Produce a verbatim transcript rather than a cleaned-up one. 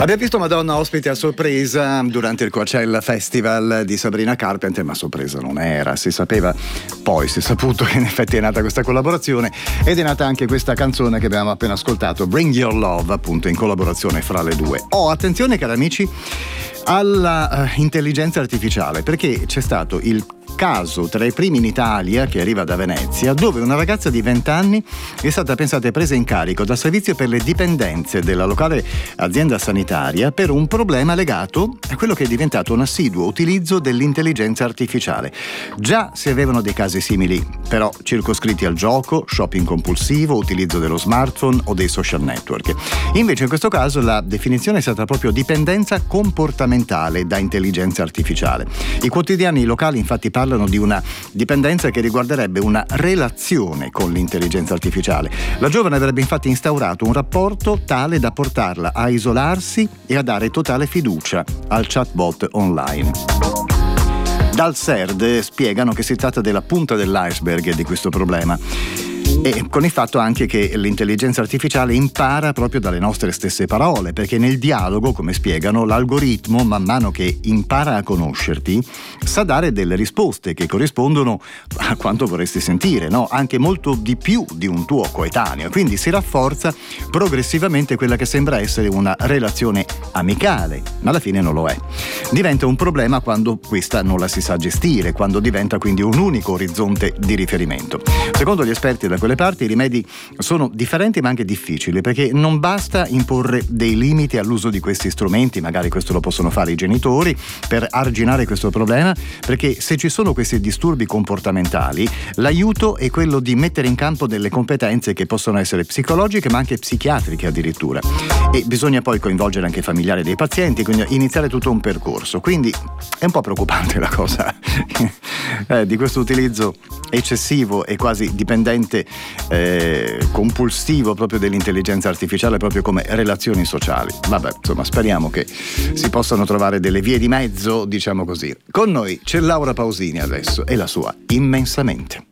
Abbiamo visto Madonna ospite a sorpresa durante il Coachella Festival di Sabrina Carpenter, ma sorpresa non era, si sapeva, poi si è saputo che in effetti è nata questa collaborazione ed è nata anche questa canzone che abbiamo appena ascoltato, Bring Your Love, appunto in collaborazione fra le due. Oh, attenzione cari amici alla uh, intelligenza artificiale, perché c'è stato il caso tra i primi in Italia che arriva da Venezia, dove una ragazza di venti anni è stata pensata e presa in carico dal servizio per le dipendenze della locale azienda sanitaria per un problema legato a quello che è diventato un assiduo utilizzo dell'intelligenza artificiale. Già si avevano dei casi simili, però circoscritti al gioco, shopping compulsivo, utilizzo dello smartphone o dei social network. Invece in questo caso la definizione è stata proprio dipendenza comportamentale da intelligenza artificiale. I quotidiani locali infatti parlano di una dipendenza che riguarderebbe una relazione con l'intelligenza artificiale. La giovane avrebbe infatti instaurato un rapporto tale da portarla a isolarsi e a dare totale fiducia al chatbot online. Dal S E R D spiegano che si tratta della punta dell'iceberg di questo problema, e con il fatto anche che l'intelligenza artificiale impara proprio dalle nostre stesse parole, perché nel dialogo, come spiegano, l'algoritmo man mano che impara a conoscerti sa dare delle risposte che corrispondono a quanto vorresti sentire, no? Anche molto di più di un tuo coetaneo, quindi si rafforza progressivamente quella che sembra essere una relazione amicale, ma alla fine non lo è. Diventa un problema quando questa non la si sa gestire, quando diventa quindi un unico orizzonte di riferimento. Secondo gli esperti da quelle parti i rimedi sono differenti ma anche difficili, perché non basta imporre dei limiti all'uso di questi strumenti, magari questo lo possono fare i genitori per arginare questo problema, perché se ci sono questi disturbi comportamentali l'aiuto è quello di mettere in campo delle competenze che possono essere psicologiche ma anche psichiatriche addirittura, e bisogna poi coinvolgere anche i familiari dei pazienti, quindi iniziare tutto un percorso. Quindi è un po' preoccupante la cosa eh, di questo utilizzo eccessivo e quasi dipendente, eh, compulsivo proprio dell'intelligenza artificiale, proprio come relazioni sociali. Vabbè, insomma, speriamo che si possano trovare delle vie di mezzo, diciamo così. Con noi c'è Laura Pausini adesso e la sua Immensamente.